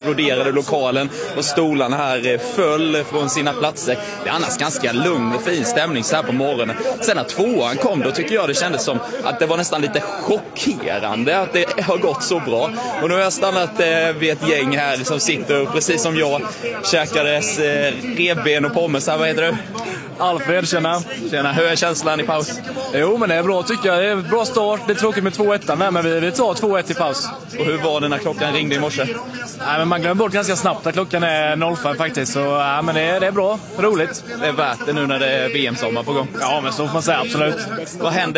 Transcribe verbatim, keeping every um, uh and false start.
exploderade lokalen och stolarna här föll från sina platser. Det är annars ganska lugn och fin stämning så här på morgonen. Sen när tvåan kom, då tycker jag det kändes som att det var nästan lite chockerande att det har gått så bra. Och nu har jag stannat eh, vid ett gäng här som sitter, precis som jag, käkades eh, revben och pommes här. Vad heter du? Alfred, tjena. Tjena, hur är känslan i paus? Jo, men det är bra tycker jag. Det är bra start. Det är tråkigt med två ett med, men vi, vi tar två ett i paus. Och hur var det när klockan ringde i morse? Nej, men man glömmer bort ganska snabbt att klockan är noll fem faktiskt. Så ja, men det är, det är bra. Roligt. Det är värt det nu när det är V M-sommar på gång. Ja, men så får man säga, absolut. Vad händer